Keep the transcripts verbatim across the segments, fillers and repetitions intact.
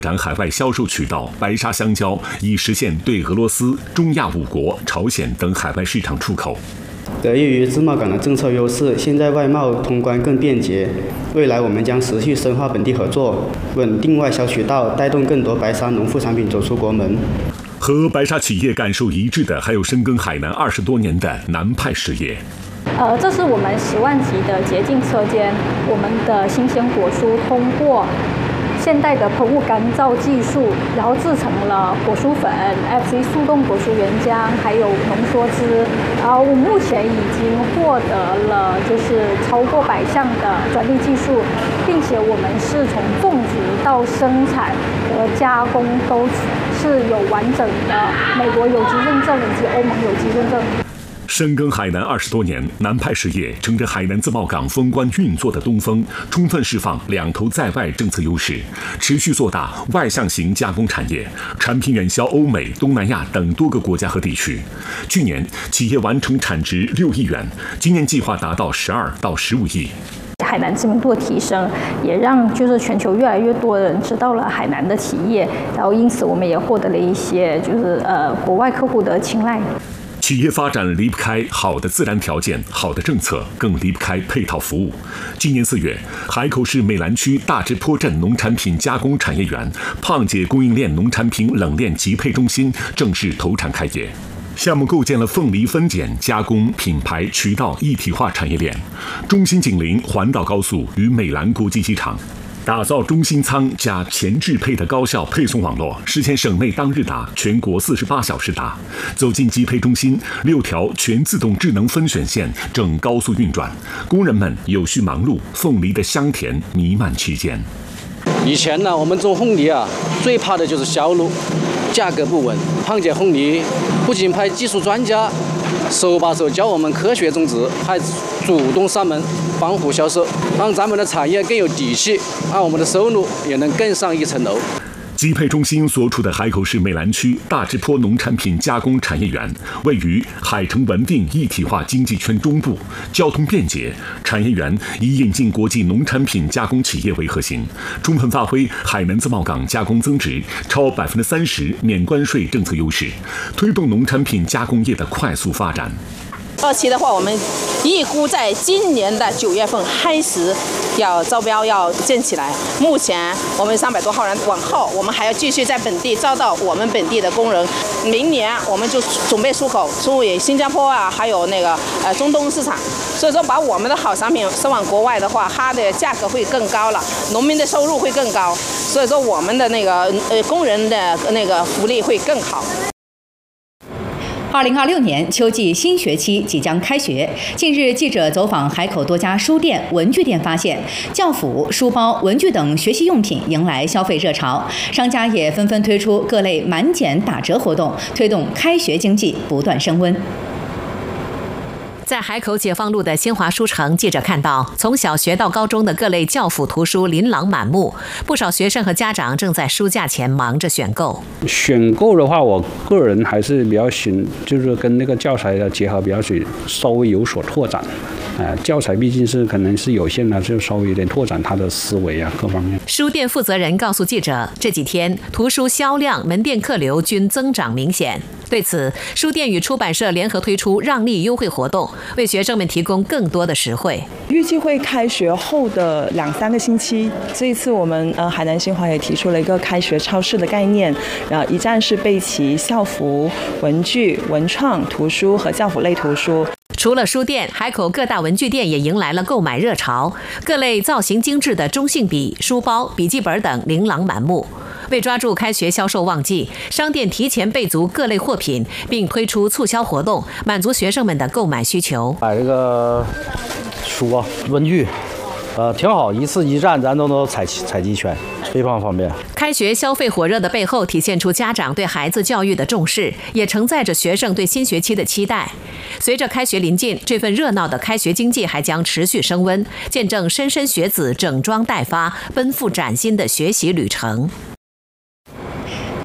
展海外销售渠道，白沙香蕉已实现对俄罗斯、中亚五国、朝鲜等海外市场出口。 得益于自贸港的政策优势，现在外贸通关更便捷。未来我们将持续深化本地合作，稳定外销渠道，带动更多白沙农副产品走出国门。 和白沙企业感受一致的，还有深耕海南二十多年的南派实业。 呃，这是我们十万级的洁净车间，我们的新鲜果蔬通过现代的喷雾干燥技术，然后制成了果蔬粉、F C 速冻果蔬原浆，还有浓缩汁。然后我目前已经获得了就是超过百项的专利技术，并且我们是从种植到生产和加工都是有完整的美国有机认证以及欧盟有机认证。 深耕海南二十多年，南派实业乘着海南自贸港风关运作的东风，充分释放两头在外政策优势，持续做大外向型加工产业，产品远销欧美、东南亚等多个国家和地区。去年企业完成产值六亿元，今年计划达到十二到十五亿。 海南知名度的提升，也让就是全球越来越多人知道了海南的企业，然后因此我们也获得了一些就是呃国外客户的青睐。 企业发展离不开好的自然条件、好的政策，更离不开配套服务。今年四月，海口市美兰区大直坡镇农产品加工产业园胖姐供应链农产品冷链集配中心正式投产开业。项目构建了凤梨分拣、加工、品牌、渠道一体化产业链。中心紧邻环岛高速与美兰国际机场。打造中心仓加前置配的高效配送网络，实现省内当日达、全国四十八小时达。走进集配中心，六条全自动智能分选线正高速运转，工人们有序忙碌，凤梨的香甜弥漫期间。 以前呢，我们种凤梨啊，最怕的就是销路，价格不稳。胖姐凤梨不仅派技术专家手把手教我们科学种植，还主动上门帮扶销售，让咱们的产业更有底气，让我们的收入也能更上一层楼。 集配中心所处的海口市美兰区大直坡农产品加工产业园，位于海城文定一体化经济圈中部，交通便捷。产业园以引进国际农产品加工企业为核心，充分发挥海南自贸港加工增值超百分之三十免关税政策优势，推动农产品加工业的快速发展。 二期的话，我们预估在今年的九月份开始要招标，要建起来。目前我们三百多号人，往后我们还要继续在本地招到我们本地的工人。明年我们就准备出口，出给新加坡啊，还有那个呃中东市场。所以说，把我们的好产品送往国外的话，它的价格会更高了，农民的收入会更高。所以说，我们的那个呃工人的那个福利会更好。 二零二六年秋季新学期即将开学。近日，记者走访海口多家书店、文具店，发现教辅、书包、文具等学习用品迎来消费热潮，商家也纷纷推出各类满减打折活动，推动开学经济不断升温。 在海口解放路的新华书城，记者看到从小学到高中的各类教辅图书琳琅满目，不少学生和家长正在书架前忙着选购。 选购的话，我个人还是比较喜，就是跟那个教材的结合比较喜，稍微有所拓展。呃，教材毕竟是可能是有限的，就稍微有点拓展他的思维啊，各方面。 书店负责人告诉记者，这几天图书销量、门店客流均增长明显。对此，书店与出版社联合推出让利优惠活动，为学生们提供更多的实惠。 预计会开学后的两三个星期，这一次我们呃海南新华也提出了一个开学超市的概念，然后一站式备齐校服、文具、文创、图书和教辅类图书。 除了书店，海口各大文具店也迎来了购买热潮，各类造型精致的中性笔、书包、笔记本等琳琅满目。为抓住开学销售旺季，商店提前备足各类货品，并推出促销活动，满足学生们的购买需求。 买这个书啊、文具，呃，挺好，一次一站咱都能采采集全，非常方便。 开学消费火热的背后，体现出家长对孩子教育的重视，也承载着学生对新学期的期待。随着开学临近，这份热闹的开学经济还将持续升温，见证莘莘学子整装待发、奔赴崭新的学习旅程。 八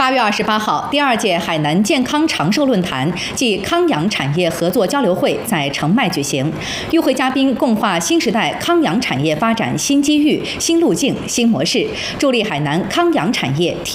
八月二十八号，第二届海南健康长寿论坛暨康养产业合作交流会在澄迈举行，与会嘉宾共话新时代康养产业发展新机遇、新路径、新模式，助力海南康养产业提